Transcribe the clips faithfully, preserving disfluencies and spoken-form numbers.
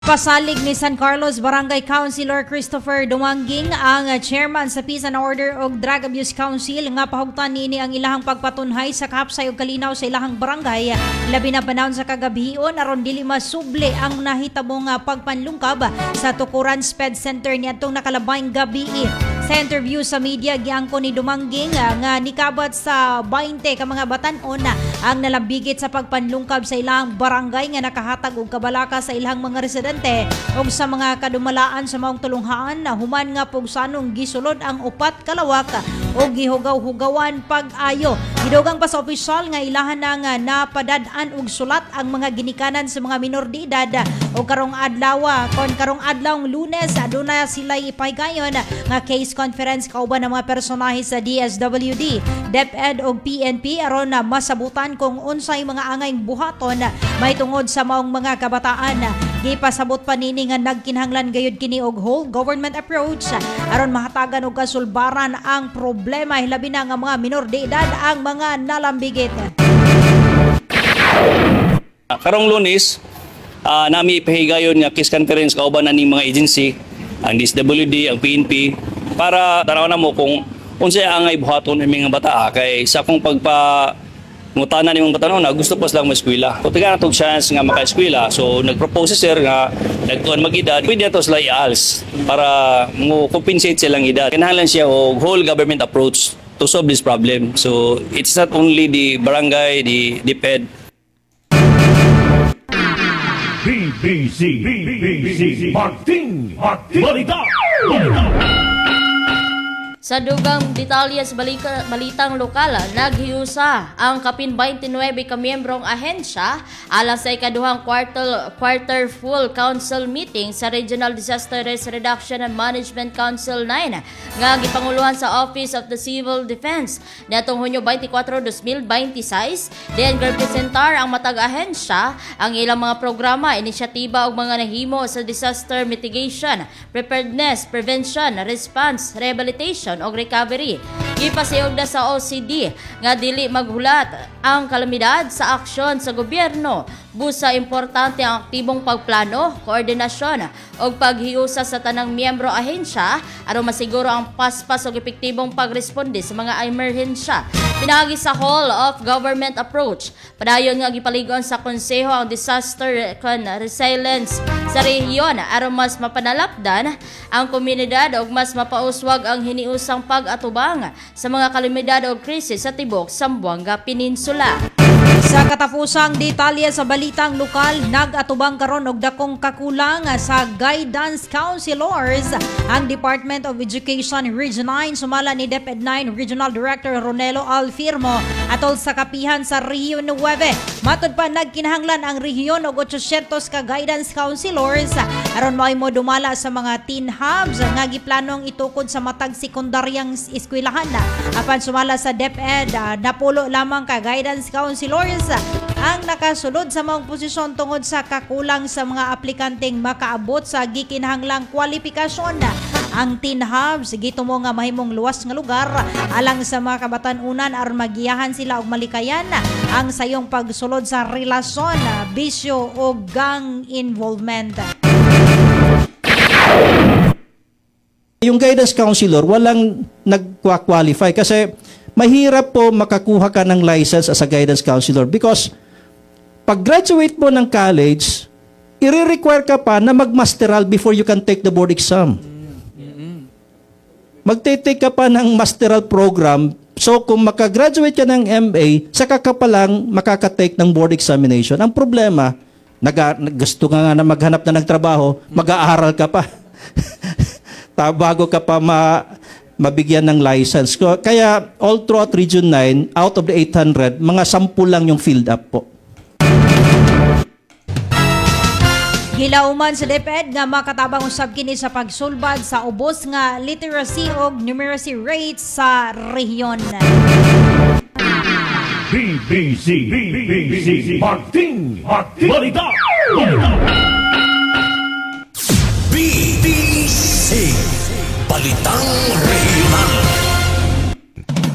Pasalig ni San Carlos Barangay Councilor Christopher Dumangging ang chairman sa Peace and Order og Drug Abuse Council nga pahugtan niini ang ilahang pagpatunhay sa kahapsay ug kalinaw sa ilahang barangay labi na panahon sa kagabihion aron dili masuble ang nahitabong pagpanlungkab sa Tukuran Sped Center niadtong nakalabayng gabi. Sa interview sa media, giangko ni Dumangging nga nikabat sa twenty ka mga batan-on ang nalambigit sa pagpanlungkab sa ilang barangay nga nakahatag og kabalaka sa ilang mga residente ug sa mga kadumalaan sa maong tulunghaan na human nga pugsanong gisulod ang upat kalawak o gihugaw-hugawan pag-ayo. Gidugang pa sa opisyal nga ilahan na nga napadad-an og sulat ang mga ginikanan sa mga minor de edad o karong adlaw kon karong adlawng Lunes aduna sila ipahigayon nga case conference kauban ng mga personahe sa D S W D, DepEd o P N P aron na masabutan kung unsay mga angayng buhaton may tungod sa maong mga kabataan. Gipasabot pa nini nga nagkinahanglan gayud kini og whole government approach aron mahatagan og kasulbaran ang problema hilabi na nga mga minor de edad ang mga nalambigit. Karong Lunes, uh, nami ipahigayon nga case conference kauban na ning mga agency, ang D S W D, ang P N P, para tanaw na mo kung unsay angay buhaton ng mga bata kay sa akong pagpa ngutanan nimong bata na gusto pa silang ma-eskwela. Kung tiga na itong chance nga maka-eskwela, so nag-propose si sir nga nagtuan mag-edad, pwede na ito sila i-A L S para mo compensate silang edad. Kinahanglan siya o whole government approach to solve this problem. So it's not only the barangay, the DepEd. B B C B B C Martin Martin Balita Balita. Sa dugang detalye sa balika, balitang lokal, naghiusa ang kapin twenty-nine ka miyembrong ahensya alang sa ikaduhang quarter, quarter full council meeting sa Regional Disaster Risk Reduction and Management Council nine nga gipanguluhan sa Office of the Civil Defense niadtong Hunyo twenty-four, twenty twenty-six. Diyan representar ang matag ahensya ang ilang mga programa, inisyatiba ug mga nahimo sa disaster mitigation, preparedness, prevention, response, rehabilitation o recovery. Ipasayog na sa O C D nga dili maghulat ang kalamidad sa aksyon sa gobyerno. Busa importante ang aktibong pagplano, koordinasyon o paghiusa sa tanang miyembro ahensya aron masiguro ang paspas o epektibong pagresponde sa mga emerhensya. Pinagi sa Hall of Government Approach, padayon nga gipaligon sa konseho ang disaster resilience sa rehiyon aron mas mapanalapdan ang komunidad o mas mapauswag ang hiniusang pag-atubang sa mga kalamidad o krisis sa tibok Zamboanga Peninsula. Sa katapusang detalye sa balitang lokal, nag-atubang karon og dakong kakulang sa guidance counselors ang Department of Education Region nine sumala ni DepEd nine Regional Director Ronelo Alfirmo atol sa kapihan sa Rehiyon nine. Matud pa nagkinahanglan ang rehiyon og eight hundred ka guidance counselors aron mahimo dumala sa mga teen hubs nga giplanong itukod sa matag sekundaryang eskwelahan. Apan sumala sa DepEd, uh, napulo lamang ka guidance counselors ang nakasulod sa maong posisyon tungod sa kakulang sa mga aplikanteng makaabot sa gikinahanglang kwalifikasyon. Ang teen hubs gitumo nga mahimong luwas nga lugar alang sa mga kabatan-unan aron magiyahan sila og malikayan ang sayong pagsulod sa relasyon, bisyo o gang involvement. Yung guidance counselor walang nagkwa-qualify kasi mahirap po makakuha ka ng license as a guidance counselor because pag graduate mo ng college, i-require ka pa na mag-masteral before you can take the board exam. Magte-take ka pa ng masteral program, so kung makagraduate ka ng M A, saka ka pa lang makakatake ng board examination. Ang problema, nag- gusto nga nga na maghanap na ng trabaho, mag-aaral ka pa. Bago ka pa ma mabigyan ng license. Kaya all throughout Region nine, out of the eight hundred, mga sampu lang yung filled up po. Hilauman sa DepEd nga makatabang usab kini sa pagsulbad sa ubos nga literacy o numeracy rates sa rehiyon. B B C B B C Martin Martin Balita Balita. B B C Balitang Regional.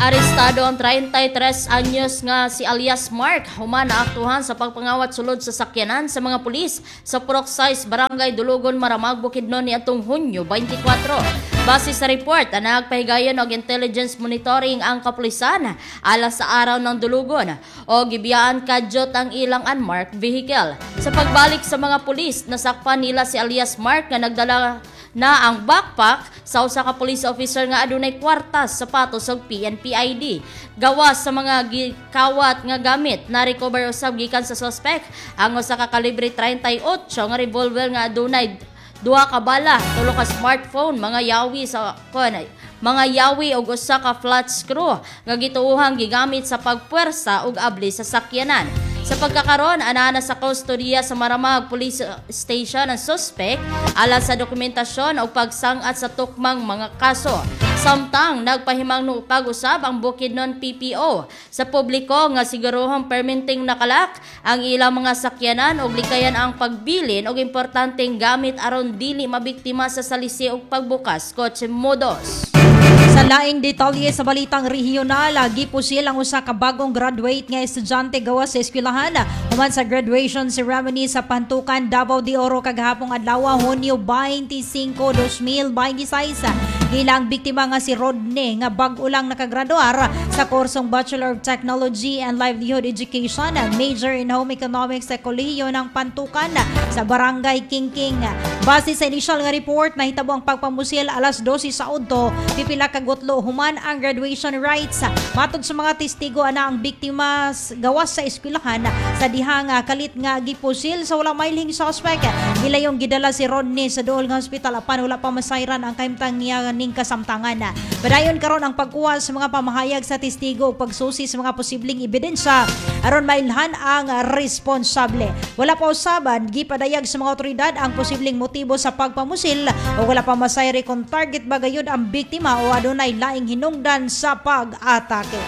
Arestado ang thirty-three anyos nga si alias Mark human naaktuhan sa pagpangawat sulod sa sakyanan sa mga pulis sa Purok Size, Barangay Dulugon, Maramag, Bukidnon ni atong Hunyo twenty-four. Base sa report, nagpahigayon og intelligence monitoring ang kapulisan alas sa araw ng Dulugon o gibiyaan kadyot ang ilang unmarked vehicle. Sa pagbalik sa mga pulis, nasakpan nila si alias Mark nga nagdala na ang backpack sa usa ka police officer nga adunay kwartas, sapatos ug P N P I D. Gawas sa mga gikawat nga gamit, na-recover usab gikan sa suspect ang usa ka kalibre thirty-eight nga revolver nga adunay duha ka bala, tulo ka smartphone, mga yawi sa kon, mga yawi ug usa ka flat screw nga gituohang gigamit sa pagpuwersa ug abli sa sakyanan. Sa pagkakaroon, anana sa kustodiya sa Maramag Police Station ang suspect alang sa dokumentasyon o pagsangat sa tukmang mga kaso. Samtang nagpahimang no pag-usab ang Bukidnon P P O sa publiko nga siguruhang perminting nakalak ang ilang mga sakyanan ug likayan ang pagbilin og importanteng gamit aron dili mabiktima sa salisi ug pagbukas kotse modos. Sa laing detalye sa balitang regional, gipusil ang usa ka bagong graduate nga estudyante gawas sa eskwelahan human sa graduation ceremony sa Pantukan, Davao de Oro kagahapong adlaw Hunyo twenty-five, twenty twenty-six. Gilang biktima nga si Rodney nga bag-o lang nakagraduar sa kursong Bachelor of Technology and Livelihood Education, major in Home Economics sa Kolehiyo ng Pantukan sa Barangay Kingking. Base sa initial nga report, nahitabo ang pagpamusil alas twelve sa udto, pipila ka gutlo human ang graduation rights. Matod sa mga testigo, ana ang biktima gawas sa eskwelahan sa dihang kalit nga gipusil sa wala mailing suspect. Gilayong gidala si Rodney sa duol nga hospital apan wala pa masayran ang kaimtang niya ning kasamtangan. Padayon karon ang pagkuha sa mga pamahayag sa testigo ug pagsusi sa mga posibleng ebidensya aron mailhan ang responsable. Wala pa usaban gipadayag sa mga otoridad ang posibleng motibo sa pagpamusil o wala pa masayri kung target ba gayud ang biktima o adunay laing hinungdan sa pag-atake.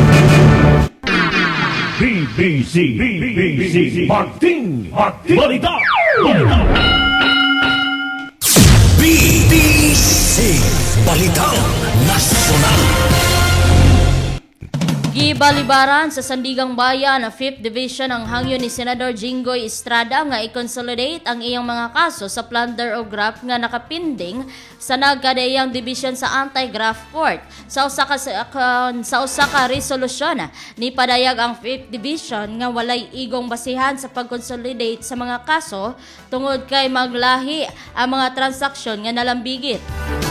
B B C, B B C, Martin, Martin, Balita, Balita. B B C Balitang Nasional. Gibalibaran sa Sandigang Bayan na fifth Division ang hangyo ni Senador Jinggoy Estrada nga i-consolidate ang iyang mga kaso sa plunder o graft nga nakapinding sa nagkadayang division sa Anti-Graft Court. Sa usa ka sa usa ka resolusyon ni padayag ang fifth Division nga walay igong basihan sa pag-consolidate sa mga kaso tungod kay maglahi ang mga transaksyon nga nalambigit.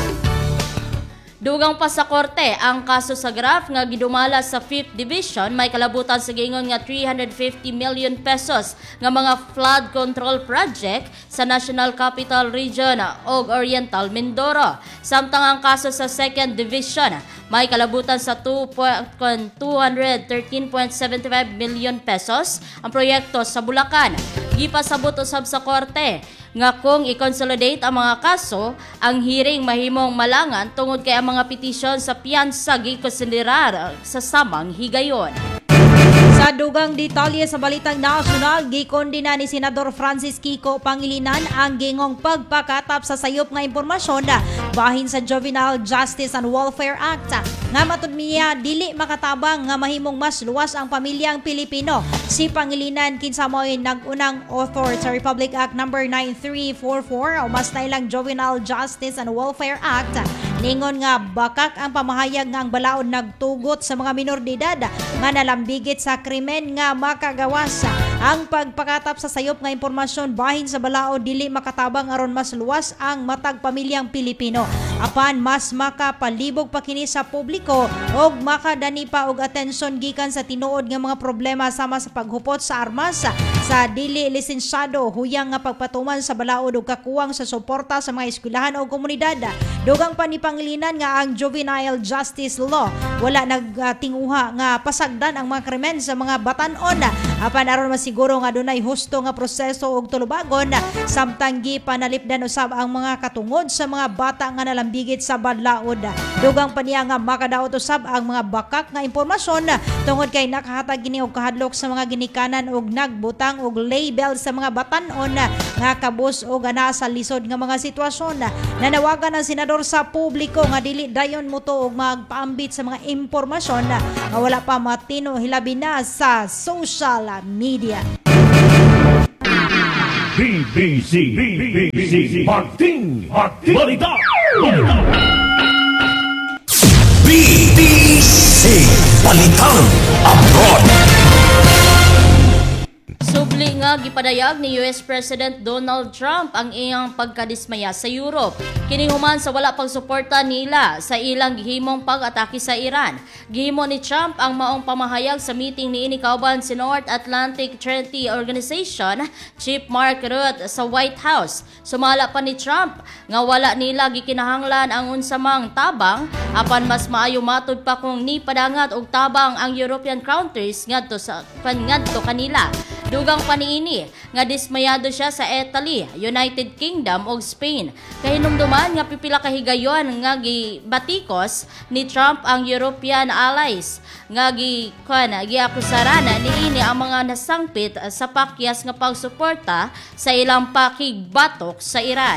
Dugang pa sa korte ang kaso sa graft nga gidumala sa fifth Division, may kalabutan sa gingon nga three hundred fifty million pesos nga mga flood control project sa National Capital Region ug Oriental Mindoro. Samtang ang kaso sa second Division may kalabutan sa two hundred thirteen point seven five million pesos ang proyekto sa Bulacan. Gipasabot usab sa korte nga kung i-consolidate ang mga kaso, ang hearing mahimong malangan tungod kay ang mga petisyon sa piyansa gikonsiderar sa samang higayon. Sa dugang detalye sa balitang nasyonal, gikondena ni Senador Francis Kiko Pangilinan ang gingong pagpakatap sa sayop nga impormasyon bahin sa Juvenile Justice and Welfare Act. Nga matud niya dili makatabang nga mahimong mas luwas ang pamilyang Pilipino. Si Pangilinan kinsa mo'y nag-unang author sa Republic Act number nine three four four o mas nailang Juvenile Justice and Welfare Act. Ningon nga bakak ang pamahayag nga ang balaod nagtugot sa mga minor de edad nga nalambigit sa krimen nga makagawas. Ang pagpakatap sa sayop nga impormasyon bahin sa balaod dili makatabang aron mas luwas ang matag pamilyang Pilipino. Apan mas makapalibog pa kini sa publiko og makadani pa og atensyon gikan sa tinuod nga mga problema sama sa paghupot sa armas sa dili lisensyado, huyang nga pagpatuman sa balaod ug kakuwang sa suporta sa mga eskwelahan o komunidad. Dugang pa ni Pangilinan nga ang Juvenile Justice Law wala nagtinguha nga pasagdan ang mga krimen sa mga batan-on apan aron masiguro nga dunay husto nga proseso ug tulubagon samtang gipanalipdan usab ang mga katungod sa mga bata nga nalambigan digit sa badlaod. Dugang pa niya nga makadaot usab ang mga bakak nga impormasyon tungod kay nakahatag gini og kahadlok sa mga ginikanan og nagbutang og label sa mga batan-on nga kabus og ana sa lisod nga mga sitwasyon. Nanawagan ang senador sa publiko nga dili dayon mo to og magpaambit sa mga impormasyon nga wala pa matino hilabi na sa social media. B B C, B B C, Martin, Martin, Balita, Balita. B B C Balitang Abroad. Subli nga gipadayag ni U S President Donald Trump ang iyang pagkadismaya sa Europe. Kini human sa wala pagsuporta nila sa ilang gihimong pag-atake sa Iran. Gihimo ni Trump ang maong pamahayag sa meeting niini kauban si North Atlantic Treaty Organization Chief Mark Rutte sa White House. Sumala pa ni Trump nga wala nila gikinahanglan ang unsamang tabang apan mas maayo matud pa kung ni padangat og tabang ang European countries ngadto sa ngadto kanila. Dugang paniini nga dismayado siya sa Italy, United Kingdom ug Spain. Kahinumduman nga pipila ka higayon nga gibatikos ni Trump ang European allies nga gi kon giakusaran niini ang mga nasangpit sa pakyas nga pagsuporta sa ilang pakigbatok sa Iran.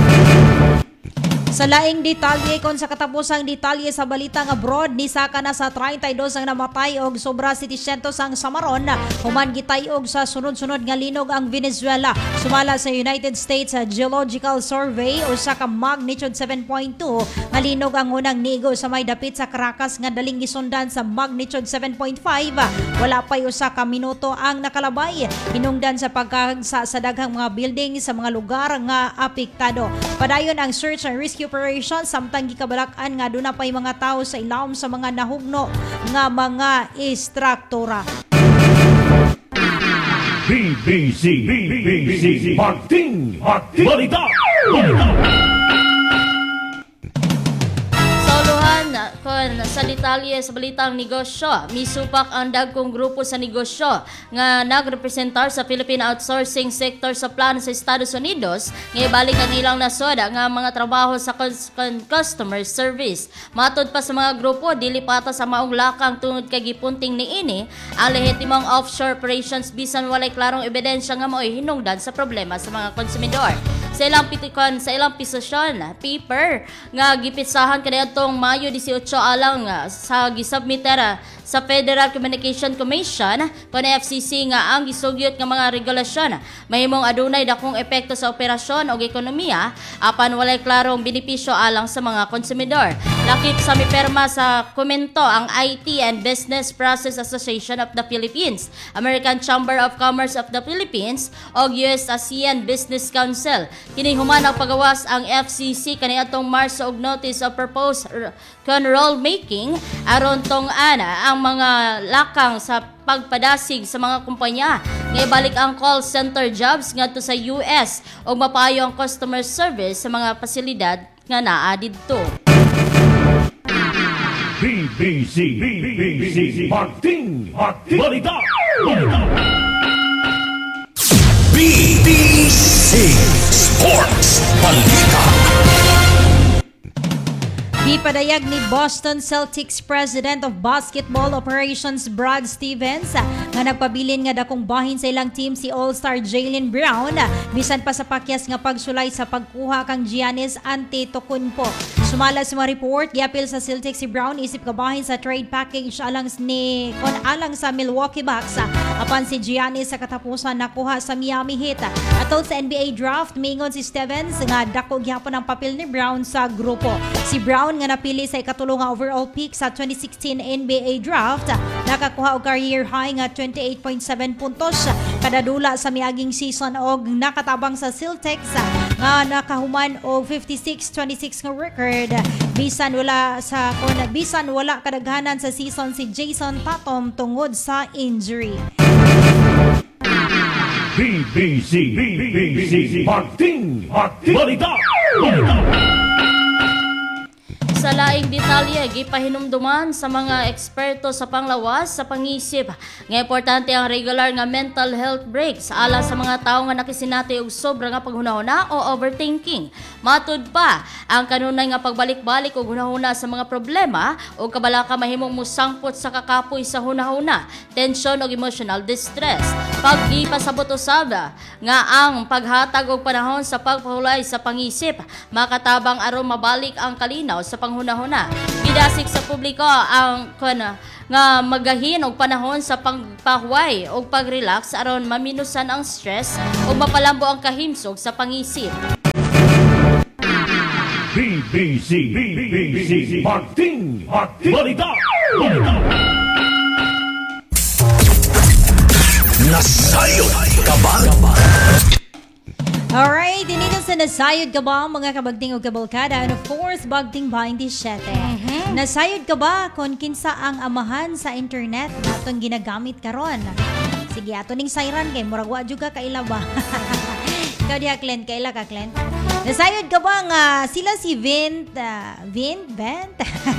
Sa laing detalye kon sa katapusang detalye sa balitang abroad, ni saka na sa thirty-two ang namatay og sobra setecientos ang samaron human gitayog sa sunod-sunod nga linog ang Venezuela. Sumala sa United States Geological Survey usa ka magnitude seven point two nga linog ang unang nigo sa may dapit sa Caracas nga daling gisundan sa magnitude seven point five. Wala pay usa ka minuto ang nakalabay. Hinungdan sa pagkagsa sa daghang mga building sa mga lugar nga apektado. Padayon ang search and rescue operation samtang gikabalak-an nga doon na pa'y mga tao sa ilawom sa mga nahugno nga mga istruktura. B B C, B B C, Martin, Martin, Balita, Balita. Kon sa detalye sa balitang negosyo, misupak ang dagkong grupo sa negosyo nga nagrepresentar sa Philippine outsourcing sector sa plano sa Estados Unidos nga ibalik ang ilang nasod nga mga trabaho sa customer service. Matod pa sa mga grupo, dili pata sa maong lakang tungod kay gipunting niini ang lehitimong offshore operations bisan walay klarong ebidensya nga mao'y hinungdan sa problema sa mga konsumidor. Sa ilang pitikon, sa ilang pisosyon, paper nga gipisahan kaniadtong Mayo eighteen alang sa gisubmiter sa Federal Communication Commission kon F C C nga ang gisugyot nga mga regulasyon mahimong adunay dakong epekto sa operasyon o ekonomiya apan walay klarong benepisyo alang sa mga konsumidor. Lakip sa miperma sa komento ang I T and Business Process Association of the Philippines, American Chamber of Commerce of the Philippines o U S ASEAN Business Council. Kini human ang pagawas ang F C C kaniadtong Marso og notice of proposed kon rule making aron tong ana ang mga lakang sa pagpadasig sa mga kumpanya nga ibalik ang call center jobs ngadto sa U S o mapayo ang customer service sa mga pasilidad nga naa didto. B B C, B B C, Martin, Martin, Balita, Balita. B B C Sports Balita. Gipadayag ni Boston Celtics President of Basketball Operations Brad Stevens nga nagpabilin nga dakong bahin sa ilang team si All-Star Jaylen Brown bisan pa sa pakyas nga pagsulay sa pagkuha kang Giannis Antetokounmpo. Sumala sa mga report, giapil sa Celtics si Brown isip kabahin sa trade package alang ni kon alang sa Milwaukee Bucks apan si Giannis sa katapusan nakuha sa Miami Heat. Atol sa N B A draft, mingon si Stevens nga dako gyapon ang papel ni Brown sa grupo. Si Brown nga napili sa ikatulong nga overall pick sa twenty sixteen N B A draft, nakakuha og career high nga twenty-eight point seven puntos kada dula sa miaging season og nakatabang sa Celtics nga nakahuman og fifty-six twenty-six nga record bisan wala sa kon bisan wala kadaghanan sa season si Jason Tatum tungod sa injury. B B C, B B C, Martin, Martin, Balita, Balita. Sa Sa laing detalye, gipahinumduman sa mga eksperto sa panglawas sa pangisip nga importante ang regular nga mental health breaks alang sa mga tao nga nakisinati og sobra nga paghunahuna o overthinking. Matud pa, ang kanunay nga pagbalik-balik og hunahuna sa mga problema o kabalaka mahimong musangpot sa kakapoy sa hunahuna, tensyon o emotional distress. Pagipasabot usab nga ang paghatag og panahon sa pagpahulay sa pangisip makatabang aron mabalik ang kalinaw sa panghunahuna. Gidasig sa publiko ang kuna nga magahin og panahon sa pagpahuway og pagrelax aron maminusan ang stress ug mapalambo ang kahimsog sa pangisip. B B C, B B C, Bagting, Bagting, Balita, Balita. Nasayod ka ba? Alright, dinito sa Nasayod ka ba mga kabagting o kabalkada? And of course, Bagting twenty-seven. Mm-hmm. Nasayod ka ba kung kinsa ang amahan sa internet na itong ginagamit karon? Sige, ato ning sayran kay murag wa juga kaila ba? Ikaw diha, Clint, kaila ka, Clint? Nasayod ka ba nga sila si Vint, uh, Vint, Vint?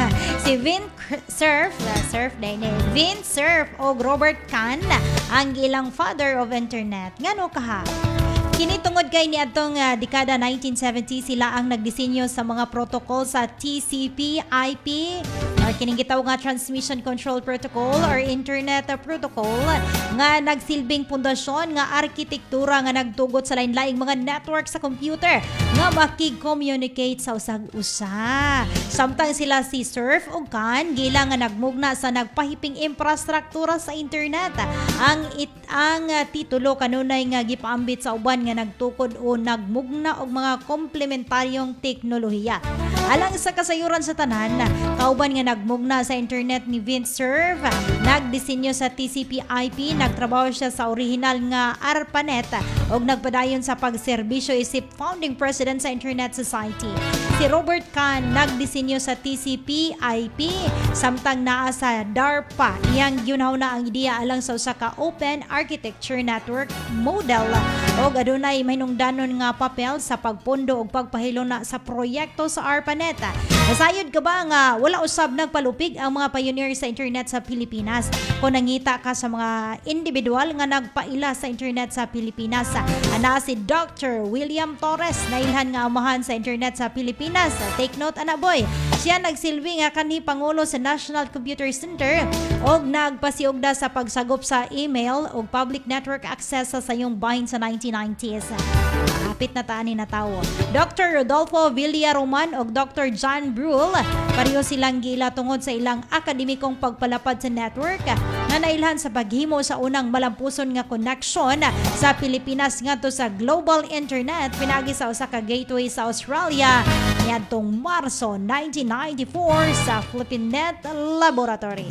si Vint Surf, uh, Surf day ni Vint Surf o Robert Kahn ang ilang father of internet. Ngano ka ha? Kini tungod kay ni atong uh, dekada nineteen seventy sila ang nagdisenyo sa mga protocol sa T C P I P or kining gitawag nga Transmission Control Protocol or Internet Protocol nga nagsilbing pundasyon nga arkitektura nga nagtugot sa lain-laing mga network sa computer nga makig-communicate sa usag-usa. Samtang sila si Surf ug Kahn gila nga nagmugna sa nagpahiping infrastruktura sa internet. Ang it ang uh, titulo kanunay nga gipaambit sa uban nga nagtukod o nagmugna og mga komplementaryong teknolohiya. Alang sa kasayuran sa tanan, kauban nga nagmugna sa internet ni Vint Cerf, nagdisenyo sa T C P I P, nagtrabaho siya sa original nga ARPANET ug nagpadayon sa pagserbisyo isip founding president sa Internet Society. Si Robert Kahn nagdisenyo sa T C P I P samtang naa sa DARPA. Iyang giunaw na ang ideya alang sa usa ka open architecture network model ug adunay mahinungdanon nga papel sa pagpundo ug pagpahiluna sa proyekto sa ARPANET. Nasayod ka ba nga wala usab nagpalupig ang mga pioneer sa internet sa Pilipinas? Kung nangita ka sa mga individual nga nagpaila sa internet sa Pilipinas, ana si Doctor William Torres na ilhan nga amahan sa internet sa Pilipinas. Take note, ana boy, siya nagsilbi nga kanhi pangulo sa National Computer Center og nagpasiugda sa pagsagop sa email ug public network access sa sayong bahin sa nineteen nineties. Kapit na taani na tawo. Doctor Rodolfo Villaroman ug Doctor John Brule, pareho silang gila tungod sa ilang akademikong pagpalapad sa network nga nailhan sa paghimo sa unang malampuson nga connection sa Pilipinas ngadto sa global internet pinagi sa usa ka gateway sa Australia niadtong Marso nineteen ninety-four sa PhilippineNet Laboratory.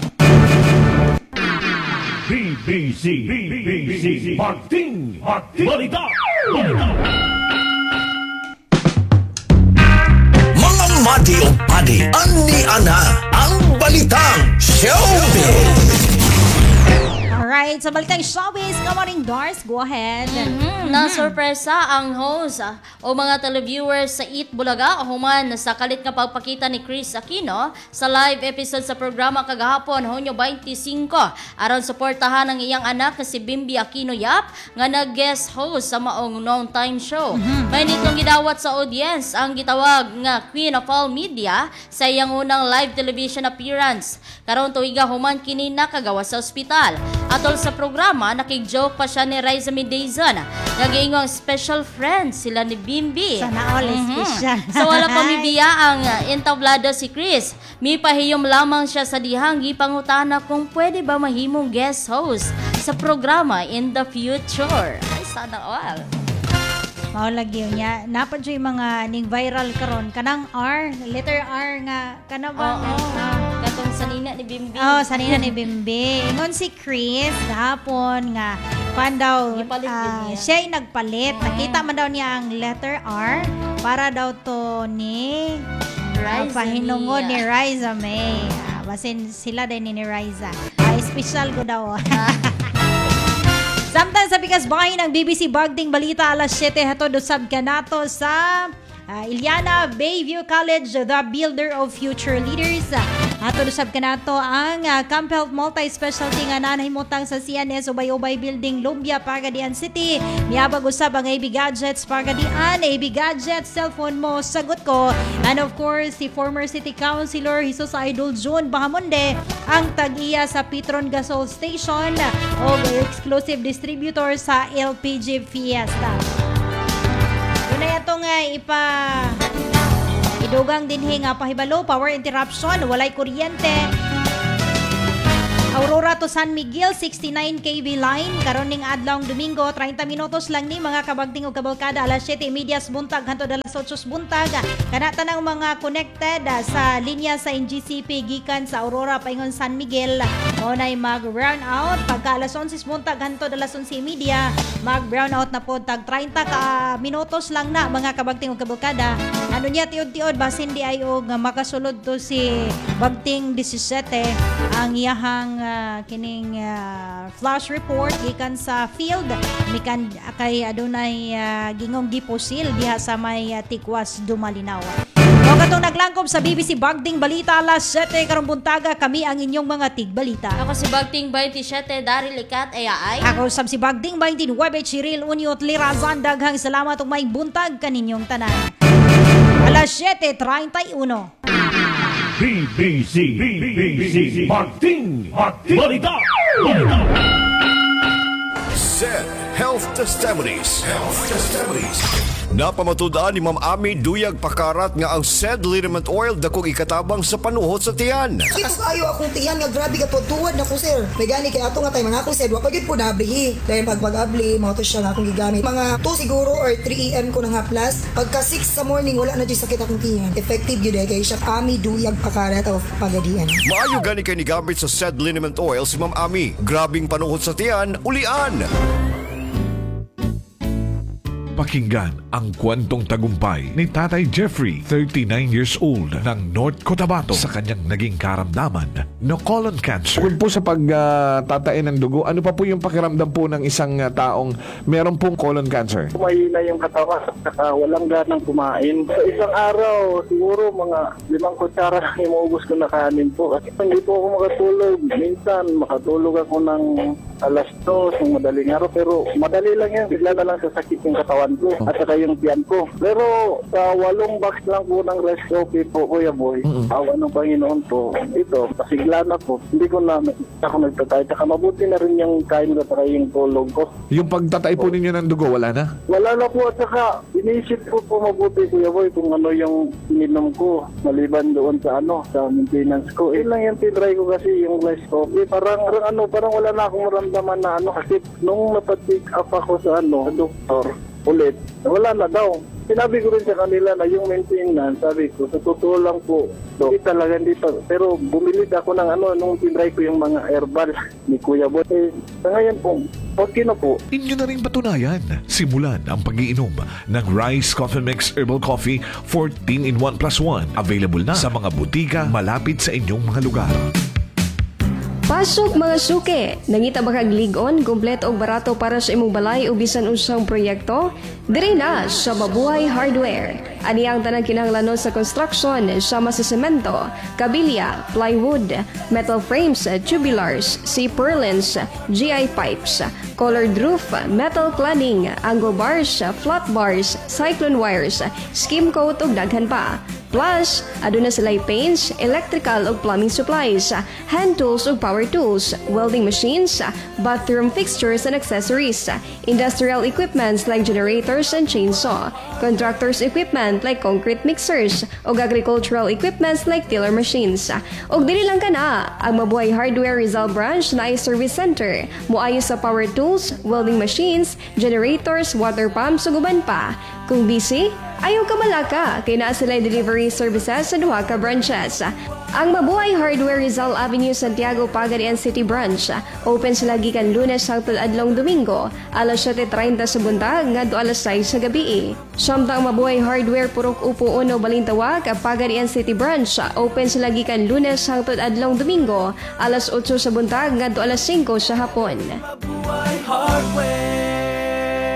B B C, B B C, Bagting, Bagting, Balita, Balita. Mga madi o padi, ani ana ang balitang showbiz. Alright, sa balitang showbiz, kamaring Dars, go ahead. Mm-hmm. Na-surpresa ang host ah, o mga televiewers sa Eat Bulaga human sa kalit nga pagpakita ni Chris Aquino sa live episode sa programa kagahapon Hunyo twenty-five aron suportahan ang iyang anak na si Bimbi Aquino Yap nga nag-guest host sa maong noon time show. Mm-hmm. May nitong gidawat sa audience ang gitawag nga Queen of All Media sa iyang unang live television appearance. Karon tuiga human kini nakagawa sa ospital. Atol sa programa, nakig-joke pa siya ni Riza Mendezon. Nag-iingong special friends sila ni Bimbi. Sana all Mhm. special. So wala pa mibiya ang uh, entablado si Chris. Mi pahiyom lamang siya sa dihang gipangutana kung pwede ba mahimong guest host sa programa in the future. Ay, sana all. Mao lagi niya. Napad siya yung mga ning viral karon kanang R, letter R nga kana ba? Oo. Ah. Katong sanina ni Bimbi. Oh, sanina ni Bimbi. Ingon si Chris gahapon nga pan daw Gipalit yun ah, niya. siya'y nagpalit. Nakita man daw niya ang letter R para daw to ni Riza ah, pahinungod ni Mia. Riza May. Ah, basin sila din ni Riza. Ah, special ko daw. Samtang sa pikas bahay ng B B C Bagting Balita alas siyete hatod usab kanato sa uh, Iliana Bayview College, the builder of future leaders. Ato usab kanato ang uh, Camp Health Multi-Specialty nga nanahimutang sa C N S Ubay-Ubay Building, Lumbia, Pagadian City. Miabag usab ang A B Gadgets, Pagadian, A B Gadgets, cellphone mo, sagot ko. And of course, si former City Councilor Jesus Idol June Bahamonde, ang tag-iya sa Petron Gasol Station o exclusive distributor sa L P G Fiesta. Yun na itong uh, ipa... Idugang dinhi nga pahibalo, power interruption, walay kuryente. Aurora to San Miguel, sixty-nine K V line. Karon ning adlawng Domingo, thirty minutos lang ni mga kabagting ug kabalkada, alas siyete media buntag hangtod alas otso buntag. Kana tanang mga connected uh, sa linya sa N G C P gikan sa Aurora paingon San Miguel. Mao nay mag brown out pagka alas onse buntag hangtod alas onse media, mag brown out na pod tag thirty ka minutos lang na mga kabagting ug kabalkada. Ano niya tiod-tiod basin di ay og makasulod to si Bagting seventeen ang iyahang uh, kining uh, flash report gikan sa field mikan kay adunay uh, gingong giposil diha sa may uh, Tikwas Dumalinaw. O katong naglangkob sa B B C Bagting Balita alas siyete karong buntaga, kami ang inyong mga tigbalita. Ako si Bagting twenty-seven, Daryl Likat, Ayaay. Ako sab si Bagting twenty-nine, Chiril Uniot Lirazan. Daghang salamat ug may buntag kaninyong tanan. Alas siyete treinta y uno. B B C, B B C, Bagting, Bagting, Balita, Balita. S E D Health Testimonies. Health Testimonies. Napamatud-an ni Ma'am Ami Duyag Pakarat nga ang S E D liniment oil dakong ikatabang sa panuhot sa tiyan. Ito kayo akong tiyan nga grabe ka tuwad na ko sir. May gani kay ato nga tay mga akong sir, wa pa gyud po nablihi. Dahil pag pag-abli, mga to siya nga akong gigamit. Mga two siguro or three A M ko na nga plus. Pagka six sa morning wala na gyud sakit akong tiyan. Effective gyud eh kay siya Ami Duyag Pakarat of Pagadian. Maayo gani kay ni gamit sa S E D liniment oil si Ma'am Ami. Grabing panuhot sa tiyan, ulian. Pakinggan ang kwentong tagumpay ni Tatay Jeffrey, thirty-nine years old, ng North Cotabato sa kanyang naging karamdaman na colon cancer. Bukod po sa pagtatain ng dugo, ano pa po yung pakiramdam po ng isang uh, taong meron pong colon cancer? Mahina yung katawan, saka walang ganang kumain. Sa isang araw, siguro mga limang kutsara lang yung maubos ko na kanin po. Kasi hindi po ako makatulog. Minsan, makatulog ako ng alas dos ng madaling araw. Pero madali lang yan. Bigla na lang sasakit yung katawan ko at saka yung tiyan ko. Pero sa walong box lang po ng rice coffee po, Kuya Boy, mm-hmm. awa ng Panginoon po, ito, pasigla na po. Hindi ko na ako nagtatay. Saka mabuti na rin yung kain ko at yung tulog ko. Yung pagtatay po ninyo ng dugo, wala na? Wala na po at saka inisip ko po mabuti, Kuya Boy, kung ano yung ininom ko maliban doon sa ano, sa maintenance ko. Eh lang yung tinry ko kasi yung rice coffee. Parang, parang ano, parang wala na akong maramdaman na ano kasi nung napatik up ako sa ano, doktor, ulit, wala na daw. Sinabi ko rin sa kanila na yung maintenance, sabi ko, sa totoo lang po, so, hindi talaga hindi pa. Pero bumili ako ng ano, nung tinry ko yung mga herbal ni Kuya Boy. Eh, sa ngayon po, okay na po. Inyo na rin patunayan. Simulan ang pag-iinom ng Rice Coffee Mix Herbal Coffee fourteen in one plus one. Available na sa mga butika malapit sa inyong mga lugar. Pasok mga suke, nangita ba kag ligon, kumpleto og barato para sa imong balay o bisan unsang proyekto? Diri na sa Mabuhay Hardware. Ani ang tanang kinahanglanon sa construction, sama sa semento, kabilya, plywood, metal frames, tubulars, C-purlins, G I pipes, colored roof, metal cladding, angle bars, flat bars, cyclone wires, skim coat ug daghan pa. Plus, aduna sila'y paints, electrical ug plumbing supplies, hand tools ug power tools, welding machines, bathroom fixtures and accessories, industrial equipments like generators and chainsaw, contractors equipment like concrete mixers, ug agricultural equipments like tiller machines. Ug dili lang kana, ang Mabuhay Hardware Rizal Branch na ay service center, moayo sa power tools, welding machines, generators, water pumps ug uban pa. Kung busy, ayaw ka malaka, kay naa sila delivery services sa duha ka branches. Ang Mabuhay Hardware Rizal Avenue, Santiago, Pagadian City Branch. Open sila gikan Lunes hangtod adlong Domingo, alas siyete treinta sa buntag ngadto alas sais sa gabi. Samtang Mabuhay Hardware Purok Upo Uno, Balintawak, Pagadian City Branch. Open sila gikan Lunes hangtod adlong Domingo, alas otso sa buntag ngadto alas singko sa hapon.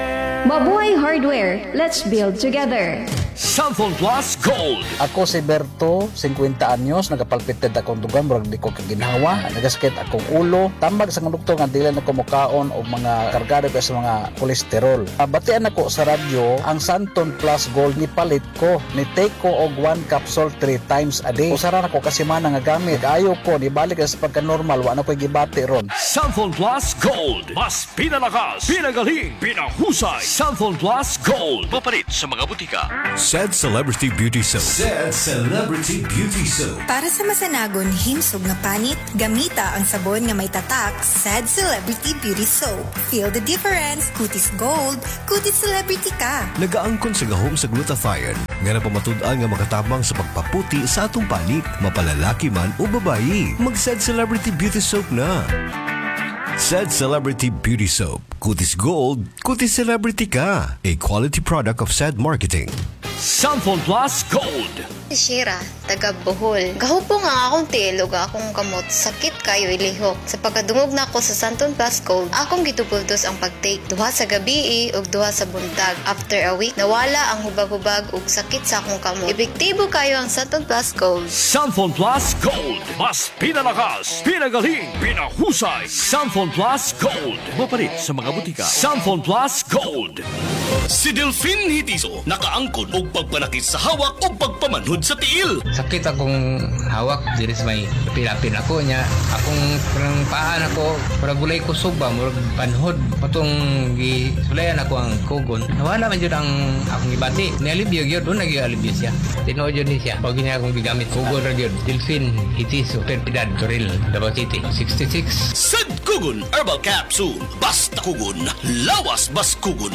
Mabuhay Hardware, let's build together. Cellphone Plus Gold. Ako si Berto, fifty anyos, nagapalpited akong dugan, murag di ko kaginhawa, nagasakit akong ulo, tambag sa doktor nga dili na ko mukaon og mga kargado ko sa mga kolesterol. Batian ako sa radyo, ang Santon Plus Gold ni palit ko, ni take ko og one capsule three times a day. Usaran ako kasi mana nga gamit, ayaw ko ni balik sa pagka normal, wa na ko'y gibati ron. Cellphone Plus Gold. Mas pinalakas, pinagaling, pinahusay. Cellphone Plus Gold. Papalit sa mga butika. Said Celebrity Beauty Soap. Said Celebrity Beauty Soap. Para sa masanagon himsog nga panit, gamita ang sabon nga may tatak, Said Celebrity Beauty Soap. Feel the difference, kutis gold, kutis celebrity ka. Nagaangkon sa gahom sa glutathione nga napamatud-an nga makatabang sa pagpaputi sa atong panit, mapalalaki man o babayi. Mag-Said Celebrity Beauty Soap na. Said Celebrity Beauty Soap. Kutis Gold, kutis celebrity ka. A quality product of Said Marketing. Cellphone Plus Gold. Si Shira, taga Bohol. Gahupo nga akong tilog akong kamot, sakit kayo ilihok. Sa pagkadungog na ako sa Santon Plus Gold, akong gitupultos ang pag-take duha sa gabi ug duha sa buntag. After a week, nawala ang hubag-hubag ug sakit sa akong kamot. Epektibo kayo ang Santon Plus Gold. Cellphone Plus Gold. Mas pinalakas, pinagaling, pinahusay. Cellphone Plus Gold. Mapalit sa mga butika. Cellphone Plus Gold. Si Delphine Hitiso, nakaangkon og pagpanakit sa hawak o pagpamanhod sa tiil. Sakit akong hawak, diri sa may pilapin ako niya. Akong parang paan ako, parang gulay ko suba, murag panhod. Patong gisulayan ako ang kugon. Nawala man yun ang akong ibati. Nialibyo yun, doon nag-ialibyo siya. Tinood yun siya. Pag niya akong gigamit, kugon rin yun. Delphine Hitiso, Perpidad, Toril, Davao City, sixty-six. Sad Kugon Herbal Capsule. Basta kugon, lawas bas kugon.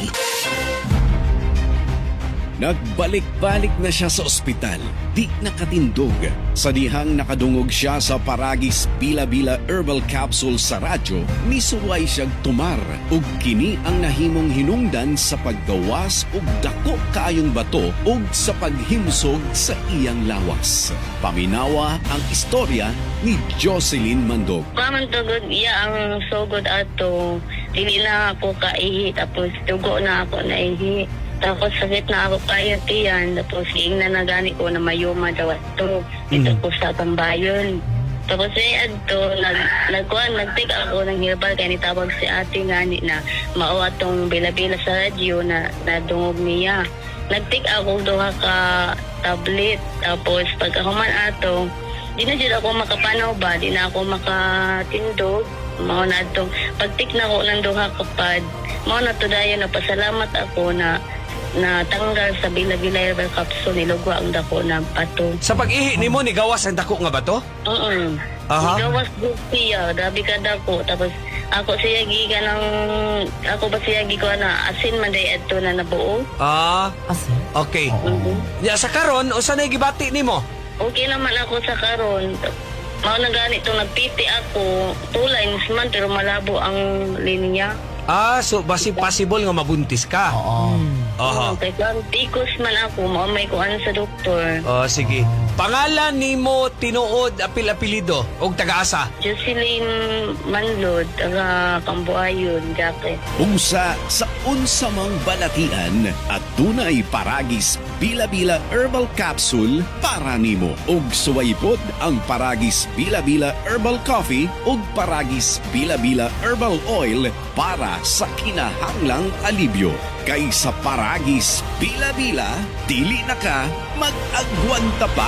Nagbalik-balik na siya sa ospital, di nakatindog. Sa dihang nakadungog siya sa Paragis Bila-Bila Herbal Capsule sa radyo, misuway siyang tumar ug kini ang nahimong hinungdan sa paggawas ug dako kaayong bato ug sa paghimsog sa iyang lawas. Paminawa ang istorya ni Jocelyn Mandog. Kaman tugod iya ang sugod ato, dili na ako kaihi, tapos tugo na ako naihi. Tapos sakit na ako kayo tiyan. Tapos ingnan na gani ko na mayuma daw ito. Dito ko sa tambayon. Tapos eh adto, nag, nagkuhan, nag-take ako ng herbal kaya nitawag si ate ngani na mao atong bila-bila sa radyo na nadungog niya. Nag-take ako duha ka tablet. Tapos pagkahuman ato, di na dyan ako makapanaw ba, di na ako makatindog. Mao na itong pag-take na ako ng duha kapad. Mao na to dayo na pasalamat ako na na tanggal sa Bila-Bila Herbal Capsule, nilugwa ang dako na bato. Sa pag-ihi ni mo, nigawas ang dako nga bato? Oo. Aha. Nigawas ko siya, dabi ka dako. Tapos ako siya giga ng, ako ba siya giga na asin man day adto na nabuo. Ah, asin? Okay. Uh-huh. Ya, sa karon, o saan gibati ni mo? Okay naman ako sa karon. Mao na ganito, nagpiti ako, two lines man, pero malabo ang linya. Ah, so basi possible nga mabuntis ka? Oo. Aha. Okay, tikos man ako, maumay ko ano sa doktor. Oh, sige. Pangalan ni mo tinuod apil-apilido og taga-asa? Jocelyn Manlod, taga Cambuayon, Jacket. Unsa sa unsa mang balatian at dunay Paragis Bila-Bila Herbal Capsule para nimo. Og suwaypod ang Paragis Bila-Bila Herbal Coffee ug Paragis Bila-Bila Herbal Oil para sa kinahanglang alibyo. Kay sa Paragis Bila-Bila, dili na ka mag-agwanta pa.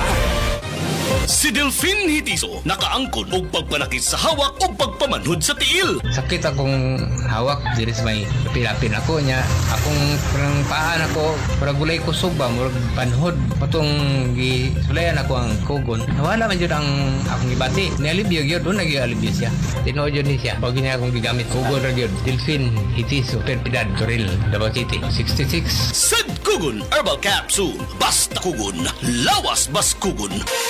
Si Delphine Hitiso, nakaangkon og pagpanakit sa hawak o pagpamanhod sa tiil. Sakit akong hawak, diri sa may pilapin ako niya. Akong parang paan ako, parang gulay ko suba, murag panhod. Patong gisulayan ako ang kugon. Nawala man yun ang akong ibati. Nialibyo yun, doon nag-ialibyo siya. Tinood yun siya. Pag niya akong gigamit, kugon rin yun. Delphine Hitiso, Perpidad, Toril, Davao City, sixty-six. Sad Kugon Herbal Capsule. Basta kugon, lawas bas kugon.